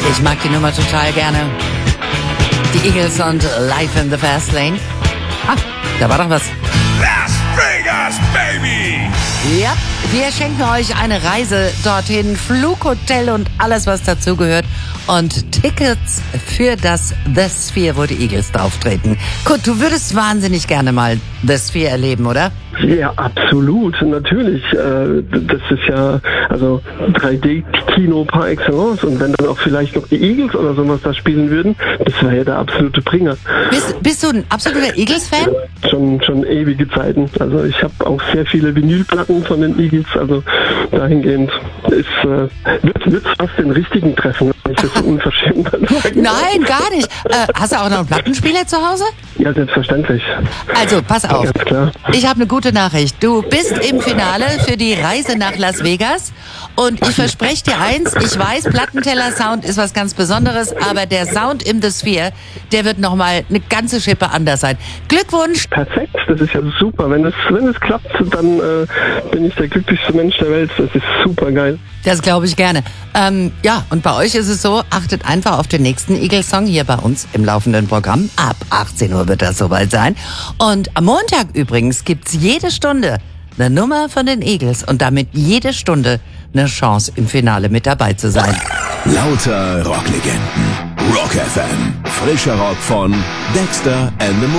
Ich mag die Nummer total gerne. Die Eagles und Live in the Fast Lane. Ah, da war doch was. Las Vegas, baby! Ja, wir schenken euch eine Reise dorthin, Flughotel und alles, was dazugehört. Und Tickets für das The Sphere, wo die Eagles da auftreten. Kurt, du würdest wahnsinnig gerne mal The Sphere erleben, oder? Ja, absolut, natürlich. Das ist ja 3D-Kino par excellence. Und wenn dann auch vielleicht noch die Eagles oder sowas da spielen würden, das wäre ja der absolute Bringer. Bist du ein absoluter Eagles-Fan? Schon ewige Zeiten. Also ich habe auch sehr viele Vinylplatten von den Eagles. Also dahingehend wird fast den richtigen treffen, wenn ich das so unverschämt sage. Nein, gar nicht. Hast du auch noch einen Plattenspieler zu Hause? Ja, selbstverständlich. Also, pass auf. Ganz klar. Ich habe eine gute Nachricht. Du bist im Finale für die Reise nach Las Vegas. Und ich verspreche dir eins, ich weiß, Plattenteller-Sound ist was ganz Besonderes, aber der Sound im The Sphere, der wird nochmal eine ganze Schippe anders sein. Glückwunsch! Perfekt, das ist ja super. Wenn es klappt, dann bin ich der glücklichste Mensch der Welt. Das ist super geil. Das glaube ich gerne. Ja, und bei euch ist es so, achtet einfach auf den nächsten Eagles-Song hier bei uns im laufenden Programm. Ab 18 Uhr wird das soweit sein. Und am Montag übrigens gibt's jede Stunde eine Nummer von den Eagles und damit jede Stunde eine Chance, im Finale mit dabei zu sein. Lauter Rocklegenden. Rock FM. Frischer Rock von Dexter and the